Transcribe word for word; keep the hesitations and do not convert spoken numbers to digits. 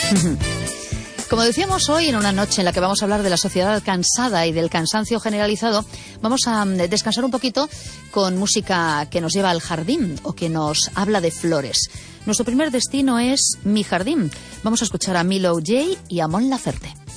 Como decíamos hoy, en una noche en la que vamos a hablar de la sociedad cansada y del cansancio generalizado, vamos a descansar un poquito con música que nos lleva al jardín o que nos habla de flores. Nuestro primer destino es Mi Jardín. Vamos a escuchar a Milo J. y a Mon Laferte.